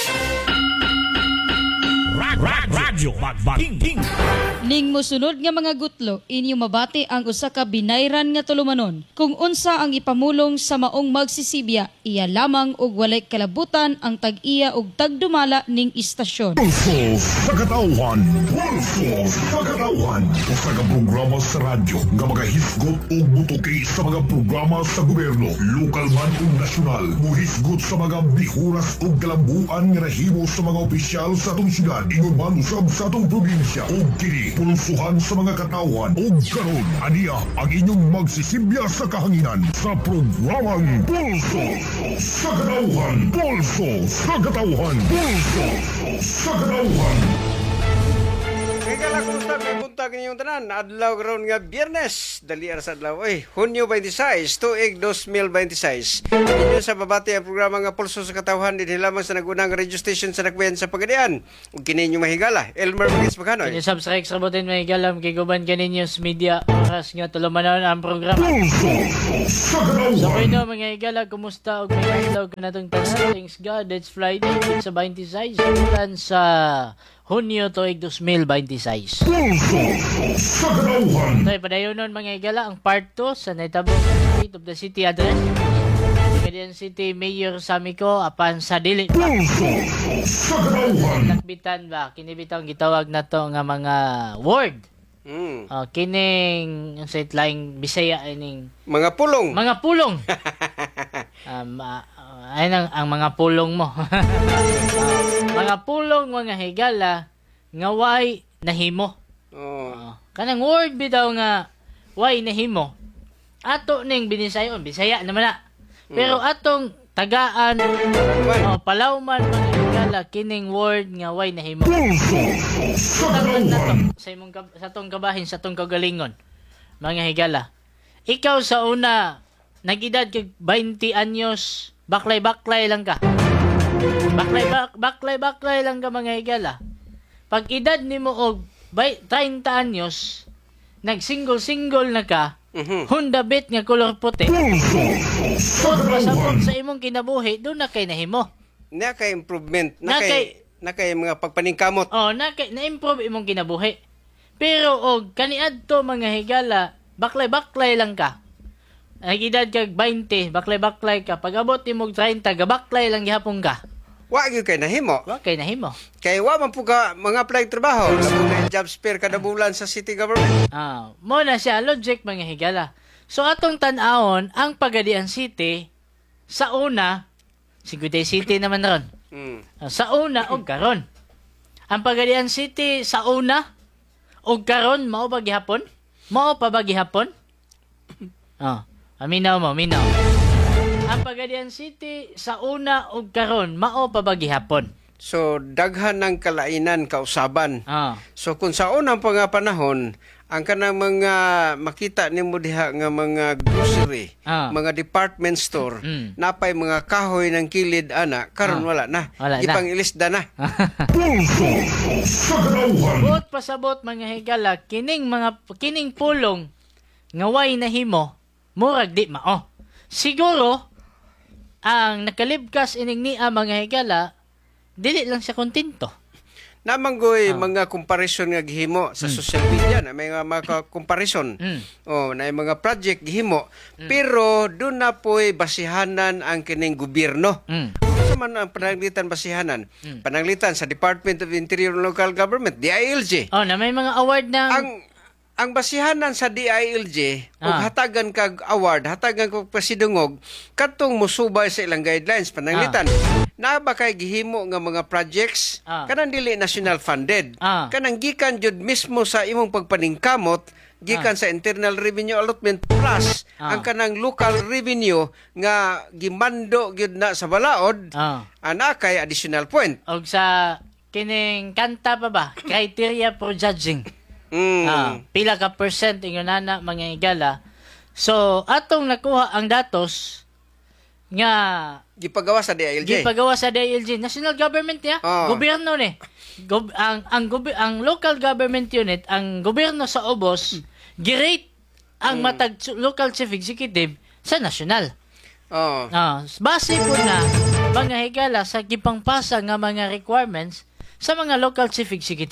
Radyo Magbating. Ning mosunod nga mga gutlo, inyo mabati ang usa ka binayran nga tulumanon. Kung unsa ang ipamulong sa maong magsisibya, iya lamang og walay kalabutan ang tag-iya og tagdumala ning istasyon. Pagkatauhan, Pulso sa katawan. Usa ka programa sa radyo nga magahisgot o butuki sa mga programa sa gobyerno, lokal man o nasyonal. Muhisgot sa mga bihuras o galambuan nga nahimo sa mga opisyal sa atong syudad, ingon man usab sa atong probinsya. O kini pulsuhan sa mga katawan o karon aniya ang inyong magsisibya sa kahanginan sa programang Pulso sa katawan. Pulso sa katawan. Pulso sa katawan. Kaya lang kumusta may buntag ninyong tanan. Adlaw karon nga Biyernes, dali ara sa adlaw. Oy, Hunyo twenty-six, tuig twenty twenty-six. Inyo sa babati ang programa nga Pulso sa Katawhan din lamang sa nagunang radio station sa Nakbayan sa Pagadian. Ug kini inyo mahigala, Elmer Magis Maganoy. Kini subscribe sa botin mahigala kay guban kaninyo sa media oras nga tulumanon ang programa. Pulso sa Katawhan. So kayo mga higala, kumusta og may adlaw ka natong tanan? Thanks God, it's Friday, sa twenty-six, bulan sa Hunyo tuig twenty twenty-six. Pulso sa Katawhan. Tayo padayonon mga higala ang part two sa naitabong State of the City address. Median City Mayor Samiko apan sa dili. Pulso sa Katawhan. Nakbitan ba kinibitang gitawag na to nga mga word. Mm. Oh, kining sa itlaing Bisaya ining mga pulong. Mga pulong. um, uh, ayun ang, ang mga pulong mo. uh, mga pulong mga higala nga way nahimo. Oh. Uh, kanang word bitaw nga way nahimo. Ato ning binisayon, Bisaya naman na. Pero atong tagaan oh, palawman mga higala kining word nga way nahimo. Sa imong sa tong kabahin sa tong kagalingon. Mga higala. Ikaw sa una nagedad kag twenty anyos, baklay-baklay lang ka. Baklay bak, baklay baklay lang ka mga higala. Pag edad nimo og thirty anyos, nag-single-single na ka, mm-hmm. Honda Beat nga color puti. Kung pasabot sa imong kinabuhi, doon na kay nahimo. Na kay improvement, Na na, kay, kay na kay mga pagpaningkamot. Oh, na kay na-improve imong kinabuhi. Pero og kaniadto mga higala, baklay-baklay lang ka. Nag-edad kag twenty, baklay-baklay ka. Pag abot imong thirty, gabaklay lang gihapon ka. Wa gyud kay nahimo. Wa kay nahimo. Kay wa man po ka mga apply trabaho, labu na job fair kada bulan sa city government. Ah, mo na siya logic mga higala. So atong tan-awon ang Pagadian City sa una, Siguday City naman ron. Mm. Sa una og karon. Ang Pagadian City sa una og karon mao ba gihapon? Mao pa ba gihapon? Ah, aminaw mo, aminaw. Ang Pagadian City sa una og karon mao pa ba gihapon? So daghan ng kalainan kausaban. Ah. So kung sa unang pa nga panahon, ang kanang mga makita nimo diha nga mga grocery, ah. mga department store, mm. napay mga kahoy ng kilid ana, karon ah. wala na. Wala na. Ipang-ilisda na. Pulso sa Katawhan. Buot pasabot mga higala, kining mga kining pulong nga way nahimo, murag di mao. Siguro ang nakalibkas ining niya mga higala, dili lang siya kontento. Namanggoy oh. mga comparison nga gihimo sa mm. social media na may mga, mga comparison. Mm. Oh, na mga project gihimo, mm. pero doon na po'y basihanan ang kining gobyerno. Mm. Ano man ang pananglitan basihanan? Mm. Pananglitan sa Department of Interior and Local Government, D I L G. Oh, na may mga award na ang ang basihanan sa D I L G ah. ug hatagan kag award, hatagan kag presidungog kadtong musubay sa ilang guidelines pananglitan. Ah. Na ba kay gihimo nga mga projects ah. kanang dili national funded. Ah. Kanang gikan jud mismo sa imong pagpaningkamot gikan ah. sa Internal Revenue Allotment plus ah. ang kanang local revenue nga gimando gyud na sa balaod. Ah. Ana kay additional point. Og sa kining kanta pa ba? Criteria for judging. Mm. Ah, pila ka percent ingon nana mga higala. So atong nakuha ang datos nga gipagawa sa D I L G. Gipagawa sa D I L G, national government ya, oh. gobyerno ni. Gob- ang ang gob- ang local government unit, ang gobyerno sa Obos, girate ang mm. matag local chief executive sa national. Oh. Ah, base po na mga higala sa gipangpasa nga mga requirements sa mga local chief executive.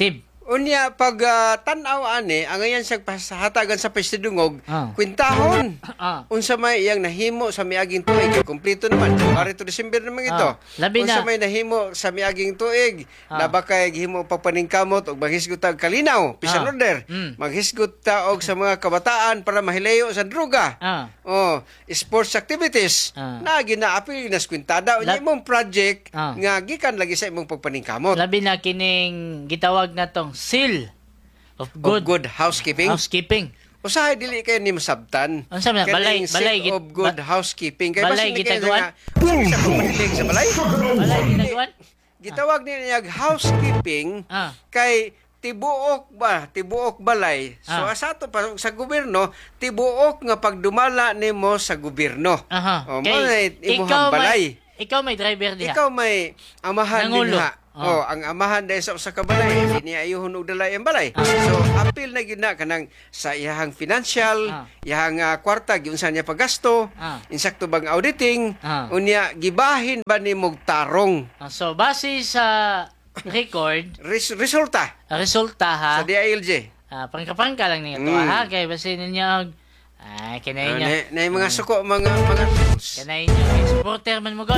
Unya pag uh, tanaw ani ang ayan sa hatagan sa pasidungog Ah. kwintahon Ah. unsa may iyang nahimo sa miaging tuig kay kumpleto naman January to December naman ito Ah. Labi na. unsa may nahimo sa miaging tuig Ah. na ba kay gihimo pagpaningkamot og maghisgot og kalinaw pisan Ah. order Mm. maghisgot ta og sa mga kabataan para mahilayo sa droga Ah. oh sports activities Ah. na ginaapil na kwintada unya La- imong project Ah. nga gikan lagi sa imong pagpaningkamot Labi na kining gitawag na tong seal of good, good, good housekeeping. housekeeping. Usahay dili kayo ni masabtan. Unsa man balay Kaning balay seal git of good ba- housekeeping. Kay balay basin ni kayo gitaguan? nga sa pagpanilig sa balay. Balay ginagawan? Gitawag ni niya housekeeping Ah. kay tibuok ba, tibuok balay. So Ah. asa to pa sa gobyerno, tibuok nga pagdumala nimo sa gobyerno. Aha. O, Kay, mo na imuhang balay. may ikaw may driver diha. Ikaw may amahan Nangulo. din ha. Oh. Oh. ang amahan dahil sa usa ka balay, hindi niya ayuhon og dalay ang balay. Ah. So, apil na gyud na kanang sa iyahang financial, Ah. iyahang uh, kwarta giunsa niya paggasto, Ah. insakto bang auditing, Ah. unya gibahin ba nimog tarong Ah, so base sa record, Res- resulta resulta ha. sa D I L J. Ah, pangkapangka lang ninyo to Mm. ha kay basi ninyo og ay kinay Uh, niya. na, na yung mga suko, mga mga tools. Kanay niya kay supporter man mo god.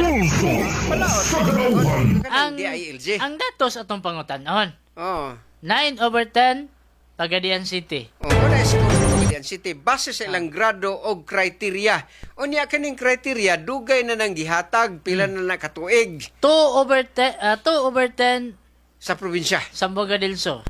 Ang Ang D I L J. ang datos atong pangutan-on. Oh. nine over ten Pagadian City. Oh, wala sa Pagadian City base sa ilang grado o kriteria. Unya kaning kriteria dugay na nang gihatag pila na na katuig two over ten uh, two over ten sa probinsya. Sambuanga del Sur.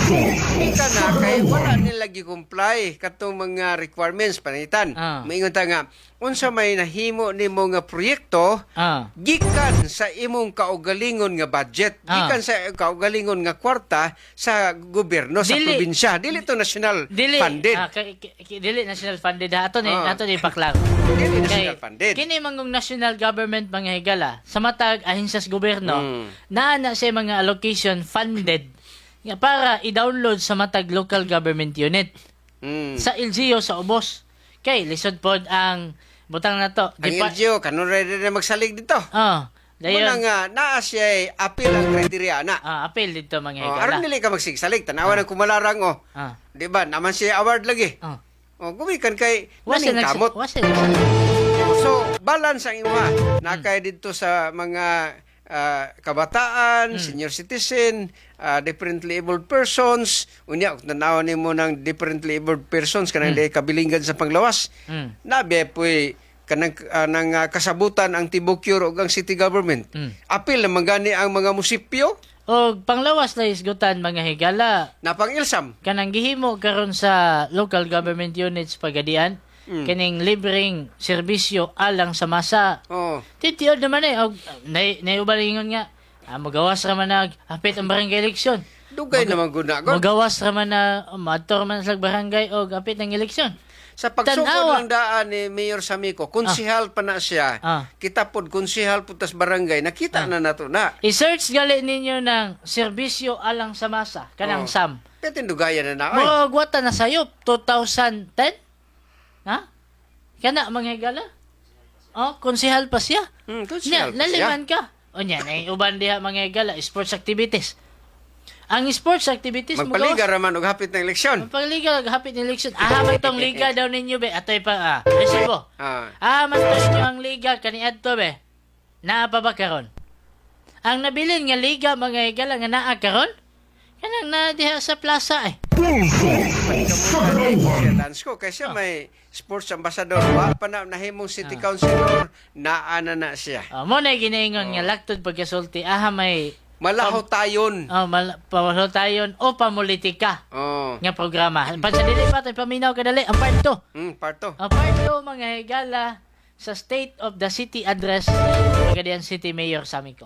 Ika na kay wala nila gi-comply katong mga requirements panitan. Ah. Moingon ta nga unsa may nahimo nimo nga proyekto Ah. gikan sa imong kaugalingon nga budget, Ah. gikan sa kaugalingon nga kwarta sa gobyerno sa Dili. probinsya, dili to national Dili funded. ah, kay- kay- kay- dili national funded ha ato ni Ah. ato ni paklaro. Dili Kay national funded. kini mangong national government mga higala sa matag ahensyas gobyerno Mm. naa na sa mga allocation funded nga para i-download sa matag local government unit Mm. sa L G U sa ubos. Kay lisod pod ang butang na to. Ang Dipa- L G U kanon ready na magsalig dito. Oh, Muna dayon. nga naa siya apil ang kriteria na. Ah, apel dito mga Oh, higala. aron dili ka magsigsalig tanawan ang kumalarang oh. Ah. Di ba? Naman siya award lagi. Ah. Oh, gumikan kay Wasa naning nagsi- kamot. wasa So, balance ang iwa. Nakay dito sa mga ah, kabataan, senior citizen, ah, differently abled persons. Unya, kung tanawan nimo ng differently abled persons kanang mm. kabilingan sa panglawas. Mm. Nabi po'y kanang ah, nang ah, kasabutan ang Tibucure ug ang city government. Mm. Apil naman gani ang mga musipyo Og panglawas na isgutan mga higala. na pang-ilsam. Kanang gihimo karon sa local government units pagadian Mm. kining libreng serbisyo alang sa masa. Oh. Titiod naman eh og nay nayubalingon nga ah, magawas ra man nag hapit ang barangay eleksyon. Dugay naman guna gon. Magawas ra man na uh, madtor man sa barangay og hapit ang eleksyon. Sa pagsugod Tanawa. ng daan ni Mayor Samico, konsihal pa na siya. Ah. Kita pod konsihal putas barangay, nakita na nato na. I-search gali ninyo ng serbisyo alang sa masa kanang Oh. S A M. Petindugayan na na. oy. Mo gwata na sayop twenty ten? Ha? Kana mga higala? Oh, konsehal pa siya. Hmm, Nya, konsihal pa siya. naliman ka. O nya, na uban diha mga higala, sports activities. Ang sports activities mo Magpaliga raman og hapit ng eleksyon. Magpaliga hapit ng eleksyon. Ah, man tong liga daw ninyo be. Atoy pa ah. Resibo. Ah. Ah, man to inyo ang liga kani adto be. Naa pa ba karon? Ang nabilin nga liga mga higala nga naa karon? Kanang na diha sa plaza eh. Siya dance ko kasi may sports ambassador wa pa na nahimong city councilor naa na na siya. Ah, mo na ginaingon nga laktod pagkasulti. Aha may Malahaw tayon. Oh, mal pamalaw tayon o pamulitika Oh. nga programa. Pansa dili pa tayo paminaw kadali ang part two. Mm, parto. Ang part two mga higala sa State of the City Address Pagadian City Mayor Samico.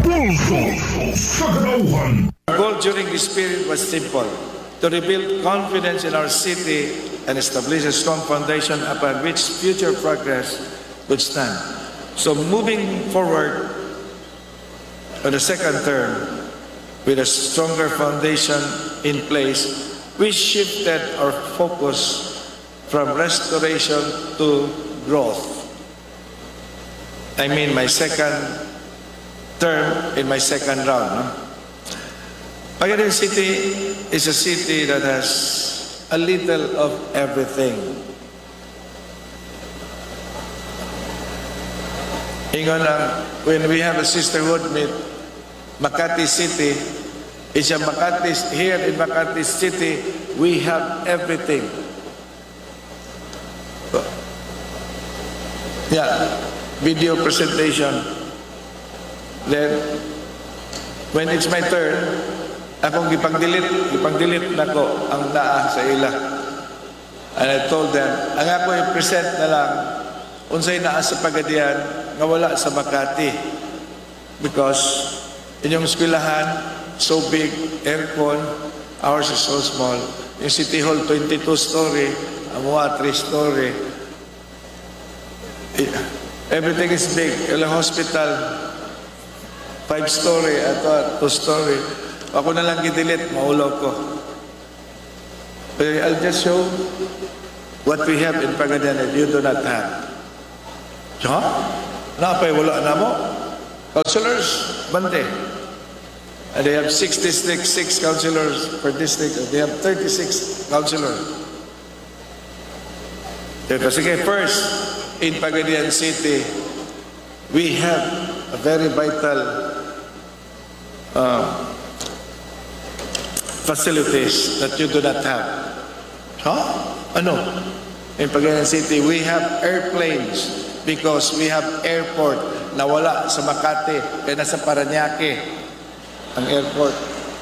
Our goal during this period was simple, to rebuild confidence in our city and establish a strong foundation upon which future progress would stand. So moving forward on the second term, with a stronger foundation in place, we shifted our focus from restoration to growth. I mean my second term in my second round. No? Pagadian City is a city that has a little of everything. Ingon lang, when we have a sisterhood with Makati City, it's a Makati, here in Makati City, we have everything. Yeah, video presentation. Then, when it's my turn, akong gipang-delete, gipang-delete na ko ang naa sa ila. And I told them, ang ako i-present na lang, unsay naa sa Pagadian, nga wala sa Makati. Because, inyong eskwelahan, so big, aircon, ours is so small. Yung City Hall, twenty-two story, ang mga three story. Everything is big. Yung hospital, five story, at two story. Ako na lang gidelete, maulaw ko. But I'll just show what we have in Pagadian that you do not have. Ha? Napay wala na mo? Councilors, bante. And they have six districts, six councilors per district. And they have thirty-six councilors. Sige, first, in Pagadian City, we have a very vital uh, facilities that you do not have. Huh? Ano? In Pagadian City, we have airplanes because we have airport na wala sa Makati, kaya nasa Parañaque ang airport.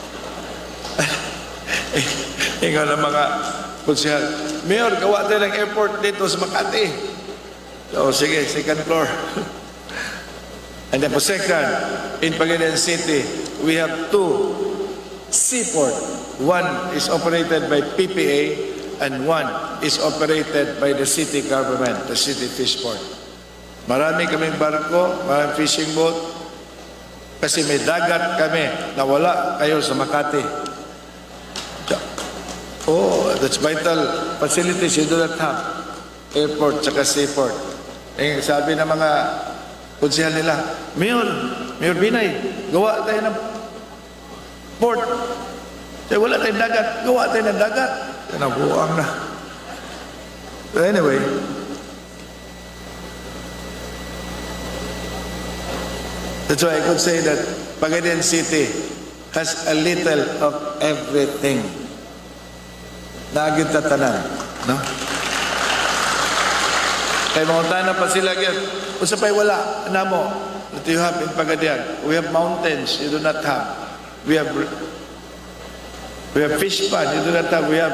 Ikaw na mga konsyal, Mayor, gawa tayo ng airport dito sa Makati. So, sige, second floor. And then po second, in Pagadian City, we have two seaport. One is operated by P P A and one is operated by the city government, the city fish port. Marami kaming barko, maraming fishing boat, kasi may dagat kami na wala kayo sa Makati. Oh, that's vital facilities you do not have. Airport tsaka seaport. Eh, sabi ng mga konsehal nila, Mayor, Mayor Binay, gawa tayo ng port. Kaya wala tayong dagat, gawa tayo ng dagat. Nabuang na. But anyway, that's why I could say that Pagadian City has a little of everything. Naagid tatanan, no? Kaya mga tanan pa sila gyud. Usa pay wala namo that you have in Pagadian. We have mountains you do not have. We have we have fish pond you do not have. We have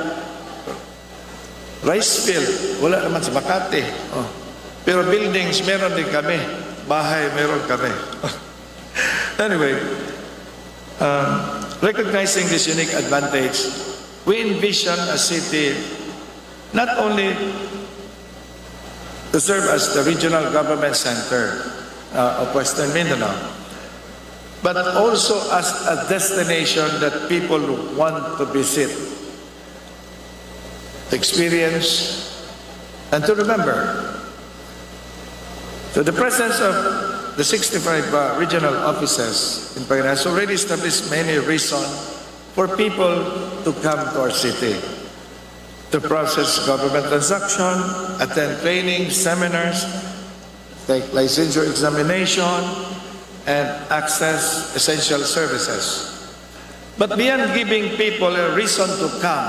rice field. Wala naman sa Makati. Oh. Pero buildings meron din kami. Bahay meron kami. Anyway, um, recognizing this unique advantage, we envision a city not only to serve as the regional government center uh, of Western Mindanao, but also as a destination that people want to visit, to experience, and to remember. So the presence of the sixty-five uh, regional offices in Pagadian has already established many reasons for people to come to our city, to process government transaction, attend training, seminars, take licensure examination, and access essential services. But beyond giving people a reason to come,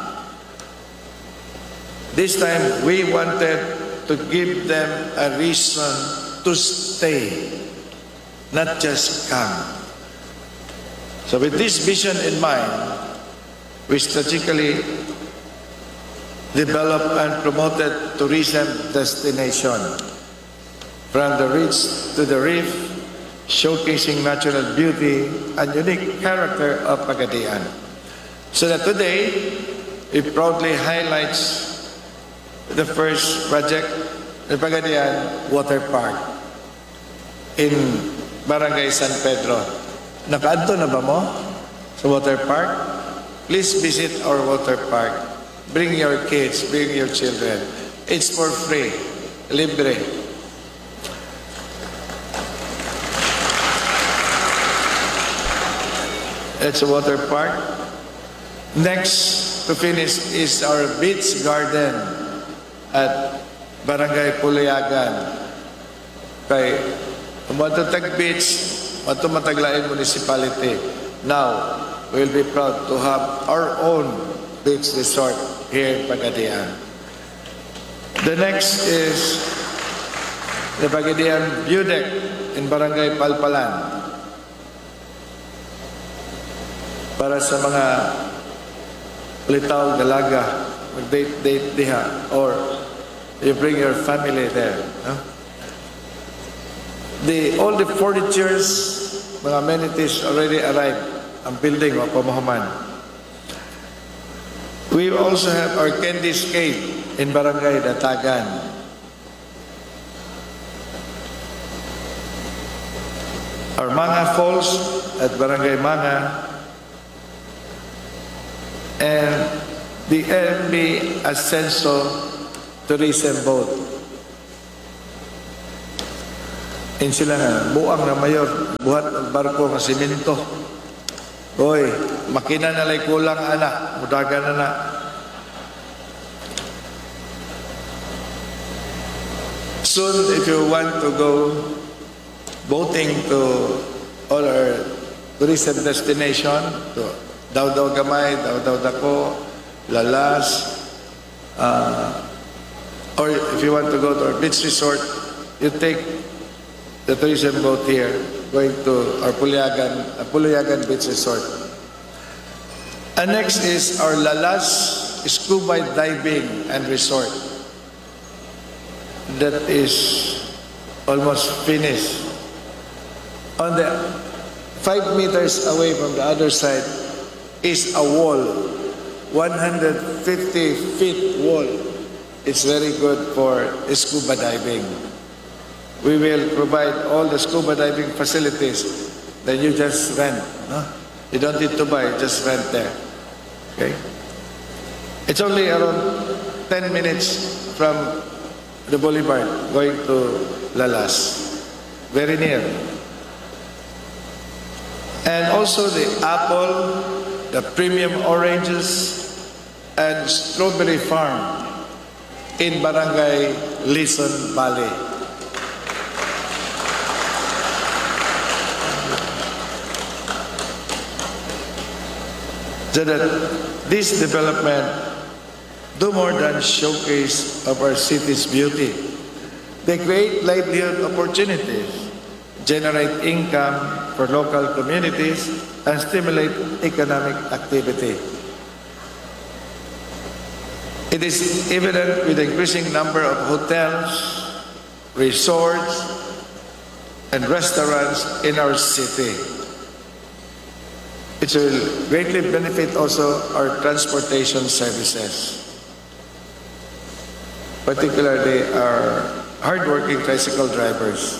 this time we wanted to give them a reason to stay, not just come. So with this vision in mind, we strategically developed and promoted tourism destination from the ridge to the reef, showcasing natural beauty and unique character of Pagadian. So that today, it proudly highlights the first project, the Pagadian Water Park in Barangay San Pedro. Nakaadto na ba mo sa water park? Please visit our water park. Bring your kids, bring your children. It's for free, libre. It's a water park. Next to finish is our beach garden at Barangay Puliagan. Kay Matatag Beach, Matumataglain Municipality. Now, we'll be proud to have our own beach resort here in Pagadian. The next is the Pagadian View Deck in Barangay Palpalan. Para sa mga litaw, dalaga, mag-date-date diha, or you bring your family there. No? The, all the furnitures, mga amenities already arrived. Ang building, mga pamahaman. We also have our Candy's Cave in Barangay Datagan. Our Manga Falls at Barangay Manga. And the L M B Ascenso Tourism Boat. In sila nga, buang na mayor, buhat ng barko ng simento. Hoy, makina na lay kulang anak, mudaga na na. Soon, if you want to go boating to all our tourism destination, to Daw-Daw Gamay, Daw-Daw Dako, Lalas, uh, or if you want to go to our beach resort, you take the tourism boat here, going to our Puliagan, uh, Puliagan Beach Resort. And next is our Lalas Scuba Diving and Resort. That is almost finished. On the five meters away from the other side is a wall, one hundred fifty feet wall. It's very good for scuba diving. We will provide all the scuba diving facilities that you just rent. No? You don't need to buy, just rent there. Okay? It's only around ten minutes from the boulevard going to Lalas. Very near. And also the apple, the premium oranges, and strawberry farm in Barangay Lison Valley. So that this development do more than showcase of our city's beauty. They create livelihood opportunities, generate income for local communities, and stimulate economic activity. It is evident with the increasing number of hotels, resorts, and restaurants in our city. It will greatly benefit also our transportation services, particularly our hardworking tricycle drivers.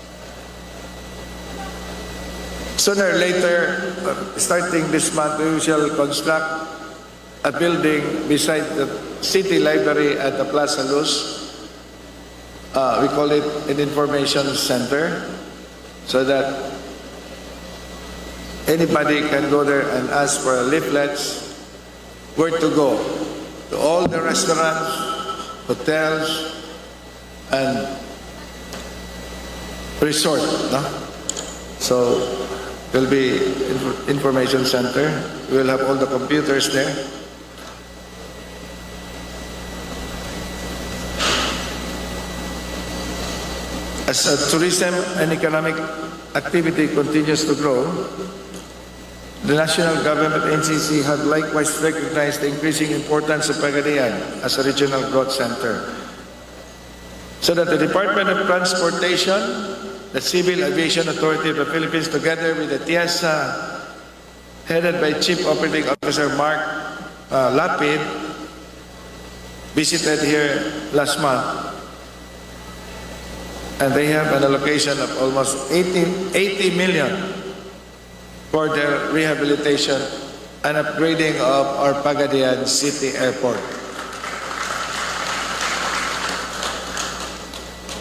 Sooner or later, starting this month, we shall construct a building beside the city library at the Plaza Luz. Uh, we call it an information center, so that anybody can go there and ask for leaflets, where to go, to all the restaurants, hotels, and resort. No? So, it will be inf information center. We will have all the computers there. As uh, tourism and economic activity continues to grow, the national government N C C have likewise recognized the increasing importance of Pagadian as a regional growth center. So that the Department of Transportation, the Civil Aviation Authority of the Philippines, together with the TIASA, headed by Chief Operating Officer Mark uh, Lapid, visited here last month. And they have an allocation of almost eighty million for the rehabilitation and upgrading of our Pagadian City Airport.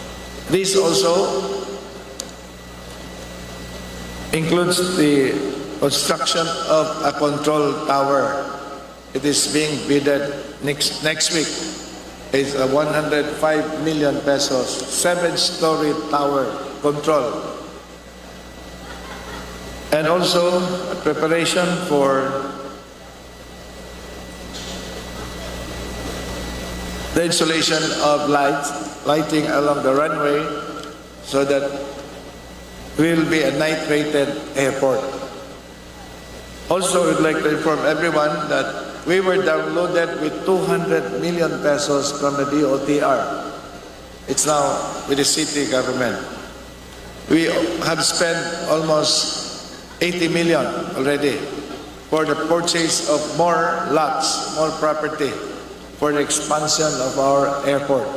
This also includes the construction of a control tower. It is being bidded next next week. It's a one hundred five million pesos, seven-story tower control. And also a preparation for the installation of lights, lighting along the runway so that we will be a night-rated airport. Also, we'd like to inform everyone that we were downloaded with two hundred million pesos from the D O T R. It's now with the city government. We have spent almost eighty million already for the purchase of more lots, more property for the expansion of our airport.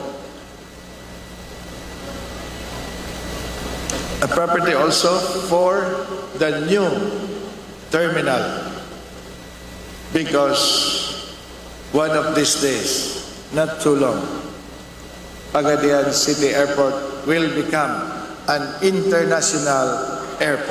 A property also for the new terminal, because one of these days, not too long, Pagadian City Airport will become an international airport.